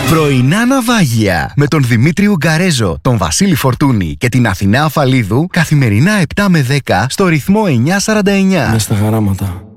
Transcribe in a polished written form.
Πρωινά ναυάγια με τον Δημήτρη Ουγγαρέζο, τον Βασίλη Φορτούνη και την Αθηνά Αφαλίδου καθημερινά 7 με 10 στο ρυθμό 949. Μες στα χαράματα.